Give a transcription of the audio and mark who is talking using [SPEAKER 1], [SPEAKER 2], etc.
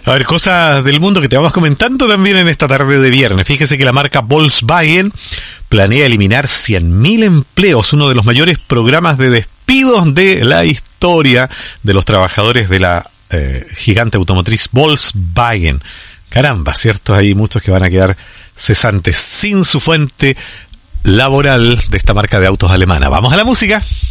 [SPEAKER 1] A ver, cosas del mundo que te vamos comentando también en esta tarde de viernes. Fíjese que la marca Volkswagen planea eliminar 100.000 empleos, uno de los mayores programas de despidos de la historia de los trabajadores de la gigante automotriz Volkswagen. Caramba, ¿cierto? Hay muchos que van a quedar cesantes sin su fuente laboral de esta marca de autos alemana. Vamos a la música.